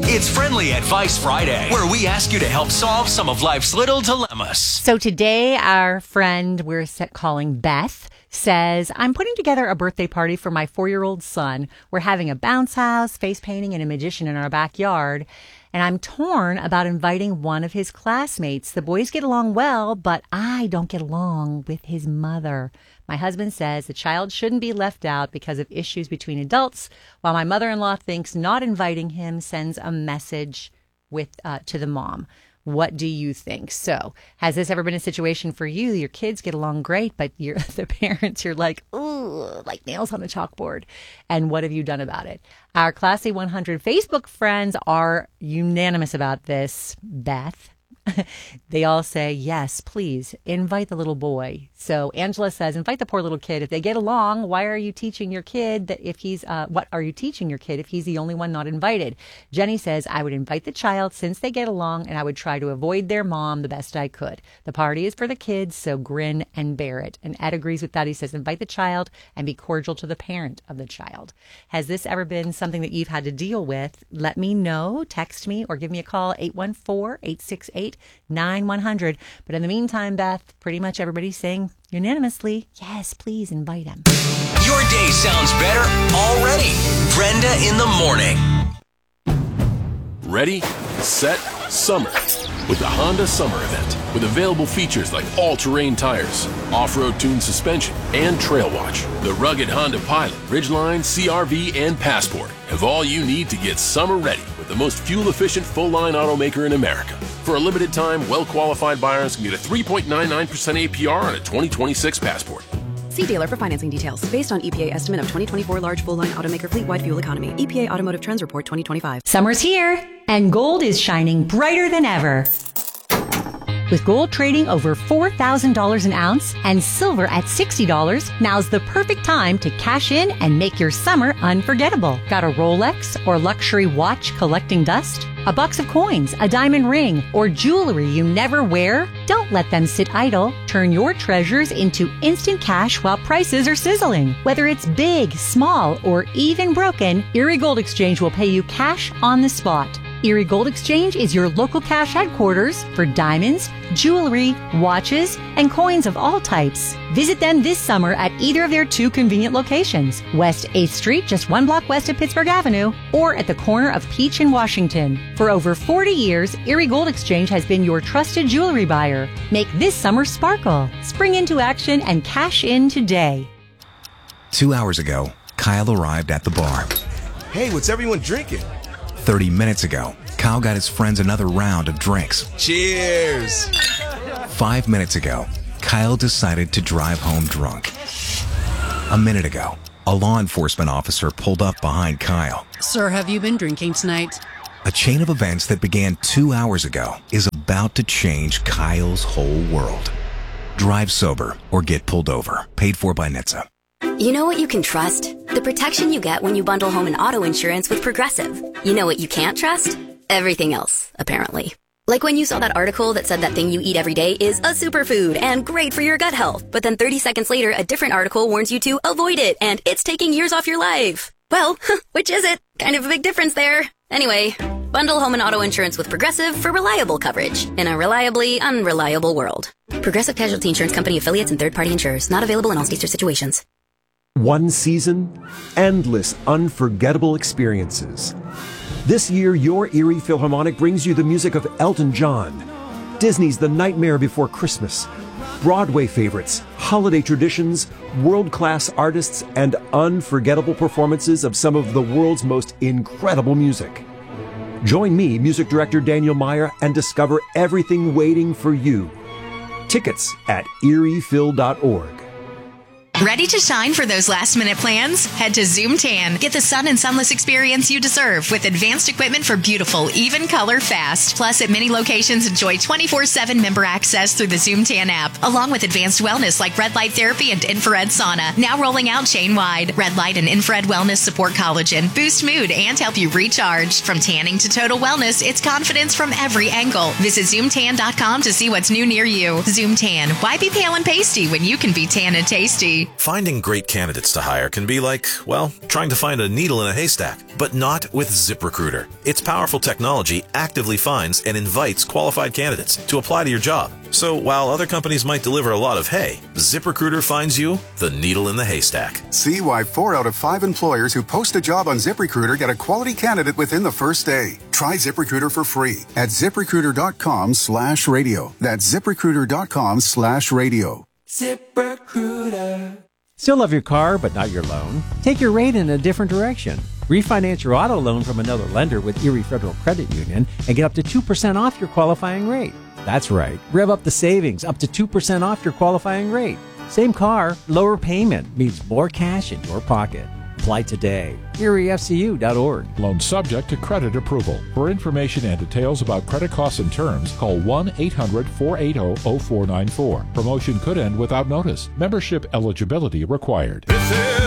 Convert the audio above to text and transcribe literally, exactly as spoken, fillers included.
It's Friendly Advice Friday, where we ask you to help solve some of life's little dilemmas. So today, our friend we're calling Beth says, I'm putting together a birthday party for my four-year-old son. We're having a bounce house, face painting, and a magician in our backyard. And I'm torn about inviting one of his classmates. The boys get along well, but I don't get along with his mother. My husband says the child shouldn't be left out because of issues between adults, while my mother-in-law thinks not inviting him sends a message with uh, to the mom. What do you think? So, has this ever been a situation for you? Your kids get along great, but you're, the parents, you're like, ooh, like nails on a chalkboard. And what have you done about it? Our Classy one hundred Facebook friends are unanimous about this, Beth. They all say, yes, please invite the little boy. So Angela says, invite the poor little kid. If they get along, why are you teaching your kid that if he's, uh, what are you teaching your kid if he's the only one not invited? Jenny says, I would invite the child since they get along, and I would try to avoid their mom the best I could. The party is for the kids, so grin and bear it. And Ed agrees with that. He says, invite the child and be cordial to the parent of the child. Has this ever been something that you've had to deal with? Let me know. Text me or give me a call, eight one four, eight six eight, nine one hundred. But in the meantime, Beth, pretty much everybody's saying unanimously, yes, please invite him. Your day sounds better already. Brenda in the morning. Ready, set, summer. With the Honda Summer Event. With available features like all-terrain tires, off-road tuned suspension, and Trail Watch. The rugged Honda Pilot, Ridgeline, C R V, and Passport have all you need to get summer ready with the most fuel-efficient full-line automaker in America. For a limited time, well-qualified buyers can get a three point nine nine percent A P R on a twenty twenty-six Passport. See dealer for financing details. Based on E P A estimate of twenty twenty-four large full-line automaker fleet-wide fuel economy. E P A Automotive Trends Report twenty twenty-five. Summer's here, and gold is shining brighter than ever. With gold trading over four thousand dollars an ounce and silver at sixty dollars, now's the perfect time to cash in and make your summer unforgettable. Got a Rolex or luxury watch collecting dust? A box of coins, a diamond ring, or jewelry you never wear? Don't let them sit idle. Turn your treasures into instant cash while prices are sizzling. Whether it's big, small, or even broken, Erie Gold Exchange will pay you cash on the spot. Erie Gold Exchange is your local cash headquarters for diamonds, jewelry, watches, and coins of all types. Visit them this summer at either of their two convenient locations, West eighth Street, just one block west of Pittsburgh Avenue, or at the corner of Peach and Washington. For over forty years, Erie Gold Exchange has been your trusted jewelry buyer. Make this summer sparkle. Spring into action and cash in today. Two hours ago, Kyle arrived at the bar. Hey, what's everyone drinking? thirty minutes ago, Kyle got his friends another round of drinks. Cheers! Five minutes ago, Kyle decided to drive home drunk. A minute ago, a law enforcement officer pulled up behind Kyle. Sir, have you been drinking tonight? A chain of events that began two hours ago is about to change Kyle's whole world. Drive sober or get pulled over. Paid for by N H T S A. You know what you can trust? The protection you get when you bundle home and auto insurance with Progressive. You know what you can't trust? Everything else, apparently. Like when you saw that article that said that thing you eat every day is a superfood and great for your gut health. But then thirty seconds later, a different article warns you to avoid it and it's taking years off your life. Well, which is it? Kind of a big difference there. Anyway, bundle home and auto insurance with Progressive for reliable coverage in a reliably unreliable world. Progressive Casualty Insurance Company affiliates and third-party insurers. Not available in all states or situations. One season, endless, unforgettable experiences. This year, your Erie Philharmonic brings you the music of Elton John, Disney's The Nightmare Before Christmas, Broadway favorites, holiday traditions, world-class artists, and unforgettable performances of some of the world's most incredible music. Join me, music director Daniel Meyer, and discover everything waiting for you. Tickets at erie phil dot org. Ready to shine for those last-minute plans? Head to Zoom Tan. Get the sun and sunless experience you deserve with advanced equipment for beautiful, even color fast. Plus, at many locations, enjoy twenty-four seven member access through the Zoom Tan app, along with advanced wellness like red light therapy and infrared sauna. Now rolling out chain-wide. Red light and infrared wellness support collagen, boost mood, and help you recharge. From tanning to total wellness, it's confidence from every angle. Visit zoom tan dot com to see what's new near you. Zoom Tan. Why be pale and pasty when you can be tan and tasty? Erie, finding great candidates to hire can be like, well, trying to find a needle in a haystack, but not with ZipRecruiter. Its powerful technology actively finds and invites qualified candidates to apply to your job. So while other companies might deliver a lot of hay, ZipRecruiter finds you the needle in the haystack. See why four out of five employers who post a job on ZipRecruiter get a quality candidate within the first day. Try ZipRecruiter for free at ZipRecruiter.com slash radio. That's ZipRecruiter.com slash radio. ZipRecruiter. Still love your car, but not your loan? Take your rate in a different direction. Refinance your auto loan from another lender with Erie Federal Credit Union and get up to two percent off your qualifying rate. That's right. Rev up the savings up to two percent off your qualifying rate. Same car, lower payment means more cash in your pocket. Apply today. Erie F C U dot org. Loan subject to credit approval. For information and details about credit costs and terms, call one eight hundred four eight zero zero four nine four. Promotion could end without notice. Membership eligibility required. This is